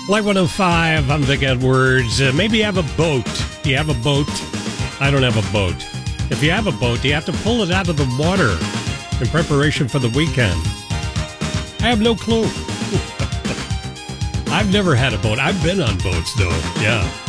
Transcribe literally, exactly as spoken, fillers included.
Light one oh five, I'm Vic Edwards. Uh, maybe you have a boat. Do you have a boat? I don't have a boat. If you have a boat, do you have to pull it out of the water in preparation for the weekend? I have no clue. I've never had a boat. I've been on boats, though. Yeah.